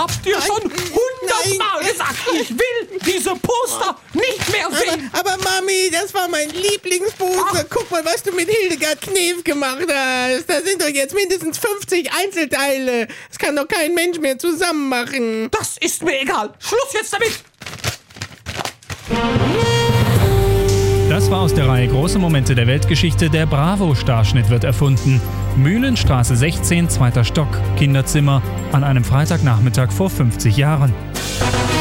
hab dir schon 100-mal gesagt, ich will diese Poster nicht mehr sehen. Aber Mami, das war mein Lieblingsposter. Guck mal, was du mit Hildegard Knef gemacht hast. Da sind doch jetzt mindestens 50 Einzelteile. Das kann doch kein Mensch mehr zusammen machen. Das ist mir egal. Schluss jetzt damit. Das war aus der Reihe Große Momente der Weltgeschichte. Der Bravo-Starschnitt wird erfunden. Mühlenstraße 16, 2. Stock, Kinderzimmer, an einem Freitagnachmittag vor 50 Jahren.